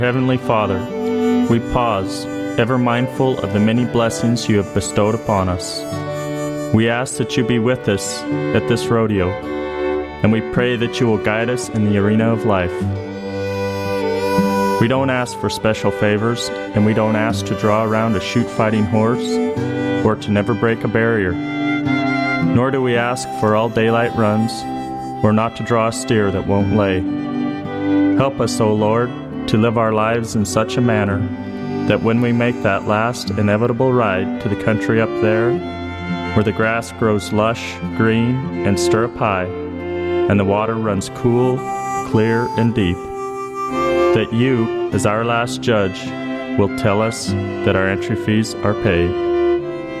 Heavenly Father, we pause, ever mindful of the many blessings you have bestowed upon us. We ask that you be with us at this rodeo, and we pray that you will guide us in the arena of life. We don't ask for special favors, and we don't ask to draw around a shoot-fighting horse or to never break a barrier. Nor do we ask for all daylight runs or not to draw a steer that won't lay. Help us, O Lord, to live our lives in such a manner that when we make that last inevitable ride to the country up there, where the grass grows lush, green, and stirrup high, and the water runs cool, clear, and deep, that you, as our last judge, will tell us that our entry fees are paid.